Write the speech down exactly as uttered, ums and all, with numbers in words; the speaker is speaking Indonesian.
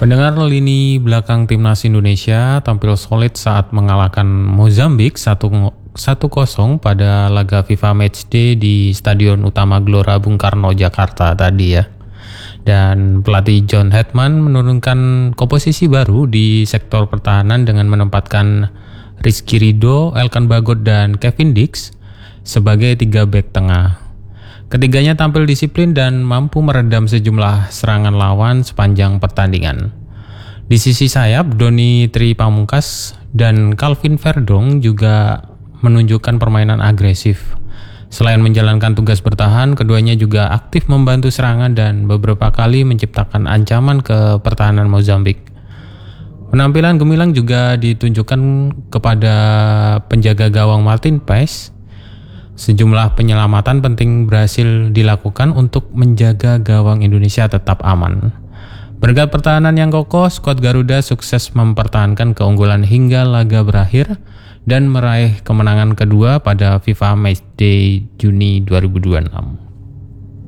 Pendengar, lini belakang timnas Indonesia tampil solid saat mengalahkan Mozambik satu kosong pada laga FIFA Matchday di Stadion Utama Gelora Bung Karno, Jakarta tadi ya. Dan pelatih John Hetman menurunkan komposisi baru di sektor pertahanan dengan menempatkan Rizky Ridho, Elkan Bagot, dan Kevin Dix sebagai tiga bek tengah. Ketiganya tampil disiplin dan mampu meredam sejumlah serangan lawan sepanjang pertandingan. Di sisi sayap, Doni Tri Pamungkas dan Calvin Verdong juga menunjukkan permainan agresif. Selain menjalankan tugas bertahan, keduanya juga aktif membantu serangan dan beberapa kali menciptakan ancaman ke pertahanan Mozambik. Penampilan gemilang juga ditunjukkan kepada penjaga gawang Martin Paes. Sejumlah penyelamatan penting berhasil dilakukan untuk menjaga gawang Indonesia tetap aman. Berkat pertahanan yang kokoh, skuad Garuda sukses mempertahankan keunggulan hingga laga berakhir dan meraih kemenangan kedua pada FIFA Matchday Juni dua ribu dua puluh enam.